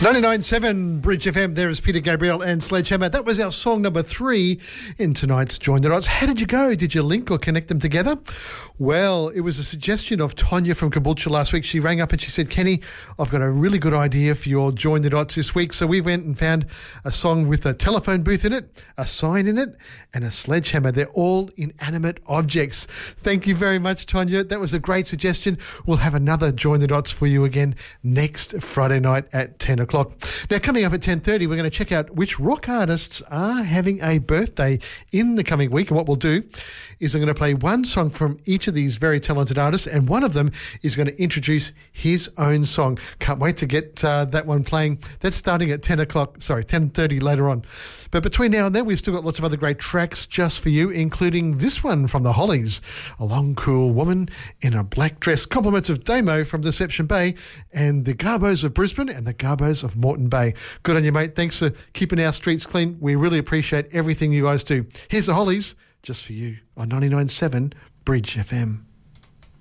99.7 Bridge FM, there is Peter Gabriel and Sledgehammer. That was our song number 3 in tonight's Join the Dots. How did you go? Did you link or connect them together? Well, it was a suggestion of Tonya from Caboolture last week. She rang up and she said, Kenny, I've got a really good idea for your Join the Dots this week. So we went and found a song with a telephone booth in it, a sign in it, and a sledgehammer. They're all inanimate objects. Thank you very much, Tonya. That was a great suggestion. We'll have another Join the Dots for you again next Friday night at 10 o'clock. Now, coming up at 10:30, we're going to check out which rock artists are having a birthday in the coming week. And what we'll do is I'm going to play one song from each of these very talented artists, and one of them is going to introduce his own song. Can't wait to get that one playing. That's starting at 10:30 later on. But between now and then, we've still got lots of other great tracks just for you, including this one from the Hollies, A Long Cool Woman in a Black Dress. Compliments of Damo from Deception Bay and the Garbos of Brisbane and the Garbos of Moreton Bay. Good on you, mate. Thanks for keeping our streets clean. We really appreciate everything you guys do. Here's the Hollies, just for you, on 99.7 Bridge FM.